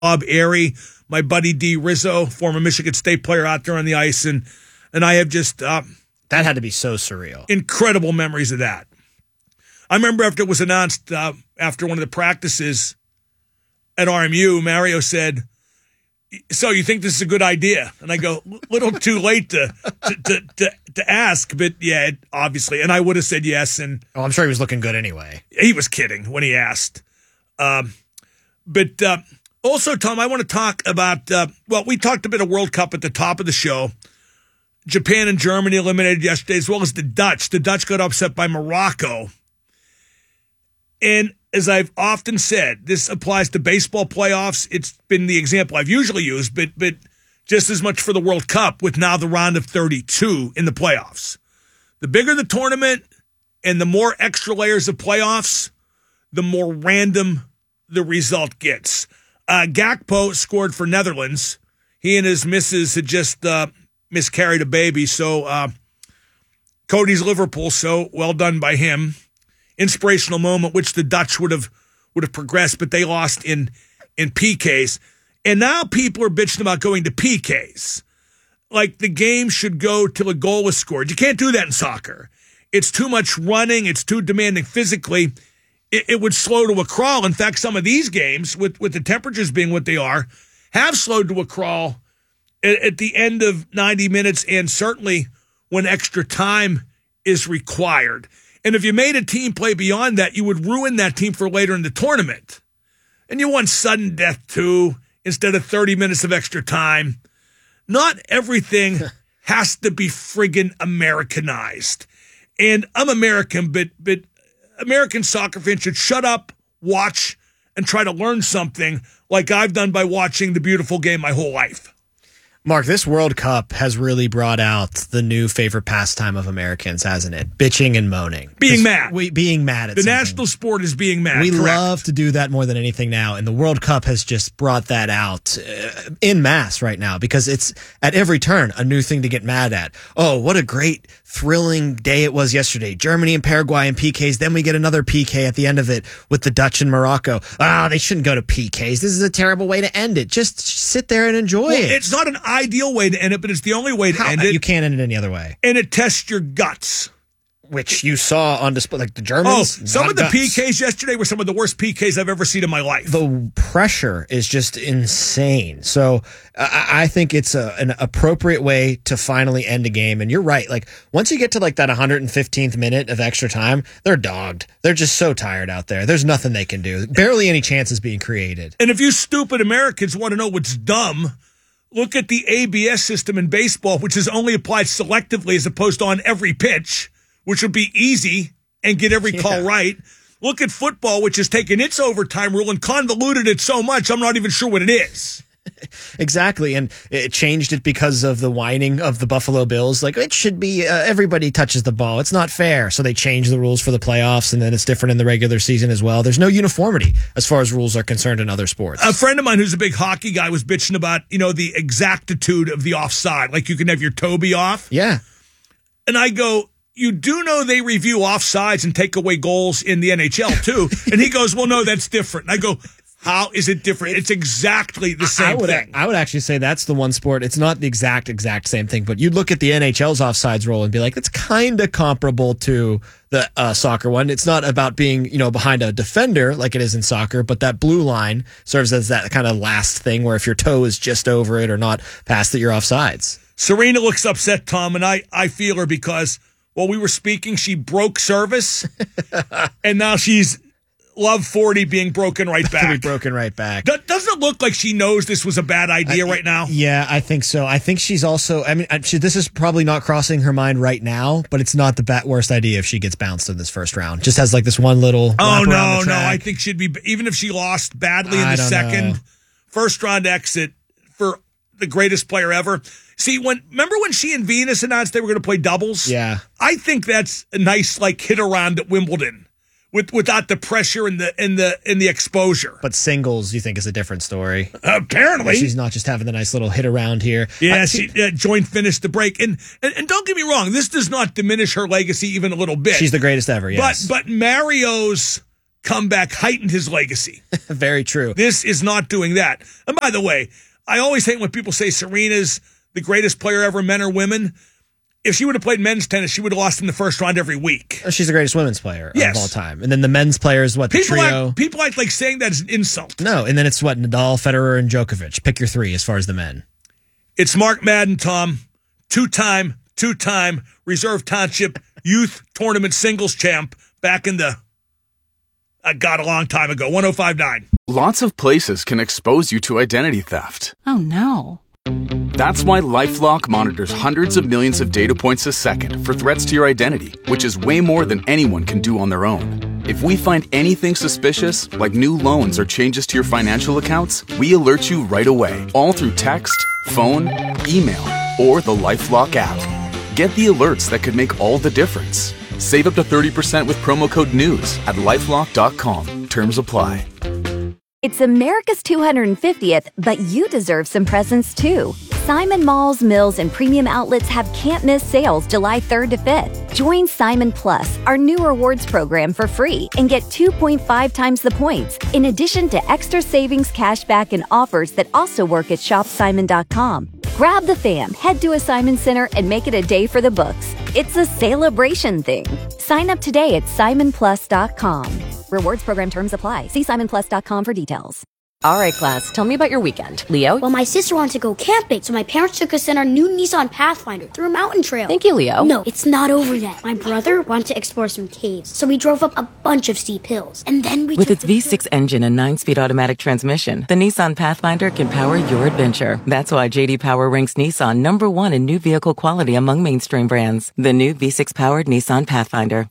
Bob Airy, my buddy D. Rizzo, former Michigan State player out there on the ice, and I have just that had to be so surreal. Incredible memories of that. I remember after it was announced after one of the practices at RMU, Mario said, "So you think this is a good idea?" And I go, "Little too late to ask, but yeah, obviously." And I would have said yes. And I'm sure he was looking good anyway. He was kidding when he asked. But also, Tom, I want to talk about. We talked a bit of World Cup at the top of the show. Japan and Germany eliminated yesterday, as well as the Dutch. The Dutch got upset by Morocco. And as I've often said, this applies to baseball playoffs. It's been the example I've usually used, but just as much for the World Cup with now the round of 32 in the playoffs. The bigger the tournament and the more extra layers of playoffs, the more random the result gets. Gakpo scored for Netherlands. He and his missus had just miscarried a baby, so Cody's Liverpool, so well done by him. Inspirational moment, which the Dutch would have progressed, but they lost in PKs. And now people are bitching about going to PKs. Like the game should go till a goal is scored. You can't do that in soccer. It's too much running. It's too demanding physically. It would slow to a crawl. In fact, some of these games, with the temperatures being what they are, have slowed to a crawl at the end of 90 minutes and certainly when extra time is required. And if you made a team play beyond that, you would ruin that team for later in the tournament. And you want sudden death, too, instead of 30 minutes of extra time. Not everything has to be friggin' Americanized. And I'm American, but American soccer fans should shut up, watch, and try to learn something like I've done by watching the beautiful game my whole life. Mark, this World Cup has really brought out the new favorite pastime of Americans, hasn't it? Bitching and moaning. Being mad. Being mad at the something. national sport is being mad. We correct. love to do that more than anything now, and the World Cup has just brought that out en masse right now because it's at every turn a new thing to get mad at. Oh, what a great, thrilling day it was yesterday. Germany and Paraguay in PKs. Then we get another PK at the end of it with the Dutch and Morocco. They shouldn't go to PKs. This is a terrible way to end it. Just sit there and enjoy it. It's not an ideal way to end it, but it's the only way to end it. You can't end it any other way. And it tests your guts. Which you saw on display, like the Germans. Some of the PKs yesterday were some of the worst PKs I've ever seen in my life. The pressure is just insane. So I think it's an appropriate way to finally end a game. And you're right. Like once you get to like that 115th minute of extra time, they're dogged. They're just so tired out there. There's nothing they can do. Barely any chances being created. And if you stupid Americans want to know what's dumb, look at the ABS system in baseball, which is only applied selectively as opposed to on every pitch, which would be easy and get every call right. Look at football, which has taken its overtime rule and convoluted it so much, I'm not even sure what it is. Exactly, and it changed it because of the whining of the Buffalo Bills. Like, it should be everybody touches the ball. It's not fair. So they changed the rules for the playoffs, and then it's different in the regular season as well. There's no uniformity as far as rules are concerned in other sports. A friend of mine who's a big hockey guy was bitching about, the exactitude of the offside. Like, you can have your toe be off. Yeah. And I go, you do know they review offsides and take away goals in the NHL, too. And he goes, well, no, that's different. And I go, how is it different? It's exactly the same thing. I would actually say that's the one sport. It's not the exact same thing, but you'd look at the NHL's offsides rule and be like, it's kind of comparable to the soccer one. It's not about being, behind a defender like it is in soccer, but that blue line serves as that kind of last thing where if your toe is just over it or not past it, you're offsides. Serena looks upset, Tom, and I feel her because while we were speaking, she broke service, and now she's love 40 being broken right back. To be broken right back. Doesn't it look like she knows this was a bad idea right now? Yeah, I think so. I think she's also, this is probably not crossing her mind right now, but it's not the worst idea if she gets bounced in this first round. Just has like this one little Oh, no. I think she'd be, even if she lost badly in the second, first round exit for the greatest player ever. See, remember when she and Venus announced they were going to play doubles? Yeah. I think that's a nice hit around at Wimbledon without the pressure and the exposure. But singles, you think, is a different story. Apparently. She's not just having the nice little hit around here. Yeah, she joint finished the break. And don't get me wrong, this does not diminish her legacy even a little bit. She's the greatest ever, yes. But Mario's comeback heightened his legacy. Very true. This is not doing that. And by the way, I always hate when people say Serena's the greatest player ever, men or women. If she would have played men's tennis, she would have lost in the first round every week. She's the greatest women's player Yes. of all time. And then the men's player is what, the trio? People act like saying that is an insult. No, and then it's what, Nadal, Federer, and Djokovic. Pick your three as far as the men. It's Mark Madden, Tom. Two-time Reserve Township Youth Tournament singles champ back in the, a long time ago, 105.9. Lots of places can expose you to identity theft. Oh, no. That's why LifeLock monitors hundreds of millions of data points a second for threats to your identity, which is way more than anyone can do on their own. If we find anything suspicious, like new loans or changes to your financial accounts, we alert you right away, all through text, phone, email, or the LifeLock app. Get the alerts that could make all the difference. Save up to 30% with promo code NEWS at LifeLock.com. Terms apply. It's America's 250th, but you deserve some presents too. Simon Malls, Mills, and Premium Outlets have can't-miss sales July 3rd to 5th. Join Simon Plus, our new rewards program, for free and get 2.5 times the points, in addition to extra savings, cashback, and offers that also work at shopsimon.com. Grab the fam, head to a Simon Center, and make it a day for the books. It's a celebration thing. Sign up today at simonplus.com. Rewards program terms apply. See simonplus.com for details. All right, class, tell me about your weekend. Leo? Well, my sister wanted to go camping, so my parents took us in our new Nissan Pathfinder through a mountain trail. Thank you, Leo. No, it's not over yet. My brother wanted to explore some caves, so we drove up a bunch of steep hills. And then we With its V6 engine and 9-speed automatic transmission, the Nissan Pathfinder can power your adventure. That's why J.D. Power ranks Nissan number 1 in new vehicle quality among mainstream brands. The new V6-powered Nissan Pathfinder.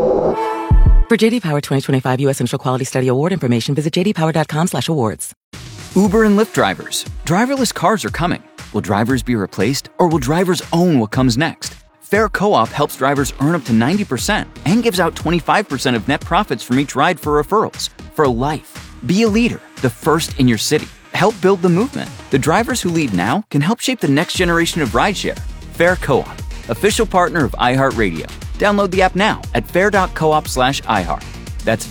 For J.D. Power 2025 U.S. Initial Quality Study Award information, visit jdpower.com/awards. Uber and Lyft drivers. Driverless cars are coming. Will drivers be replaced, or will drivers own what comes next? Fair Co-op helps drivers earn up to 90% and gives out 25% of net profits from each ride for referrals. For life. Be a leader, the first in your city. Help build the movement. The drivers who lead now can help shape the next generation of rideshare. Fair Co-op, official partner of iHeartRadio. Download the app now at fair.coop/iHeart. That's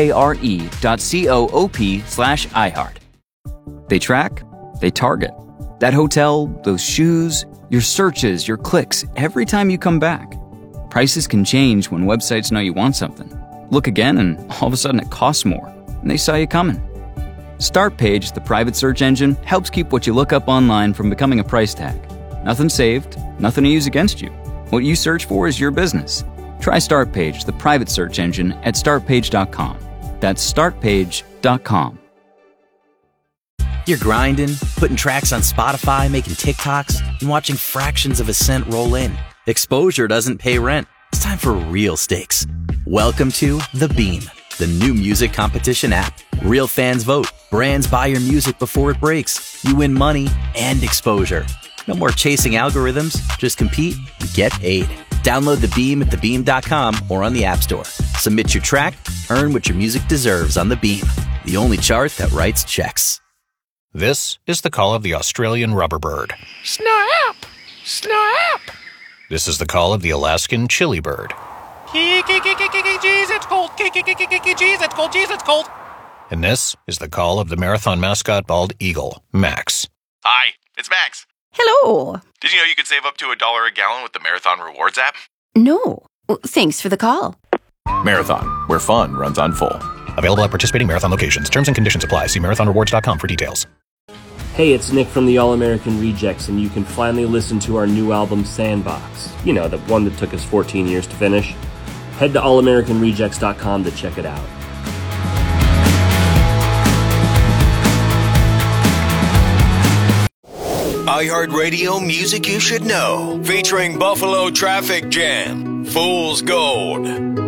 FARE.coop/iHeart. They track, they target. That hotel, those shoes, your searches, your clicks, every time you come back. Prices can change when websites know you want something. Look again and all of a sudden it costs more, and they saw you coming. Startpage, the private search engine, helps keep what you look up online from becoming a price tag. Nothing saved, nothing to use against you. What you search for is your business. Try Startpage, the private search engine, at startpage.com. That's startpage.com. You're grinding, putting tracks on Spotify, making TikToks, and watching fractions of a cent roll in. Exposure doesn't pay rent. It's time for real stakes. Welcome to The Beam, the new music competition app. Real fans vote. Brands buy your music before it breaks. You win money and exposure. No more chasing algorithms. Just compete and get paid. Download The Beam at thebeam.com or on the App Store. Submit your track, earn what your music deserves on The Beam, the only chart that writes checks. This is the call of the Australian rubberbird. Snap! Snap! This is the call of the Alaskan chili bird. Jeez, it's cold. Jeez, it's cold. Jeez, it's cold. And this is the call of the marathon mascot bald eagle, Max. Hi, it's Max. Hello. Did you know you could save up to $1 a gallon with the Marathon Rewards app? No. Thanks for the call. Marathon, where fun runs on full. Available at participating Marathon locations. Terms and conditions apply. See marathonrewards.com for details. Hey, it's Nick from the All-American Rejects, and you can finally listen to our new album, Sandbox. You know, the one that took us 14 years to finish. Head to allamericanrejects.com to check it out. iHeartRadio Music You Should Know, featuring Buffalo Traffic Jam, Fool's Gold,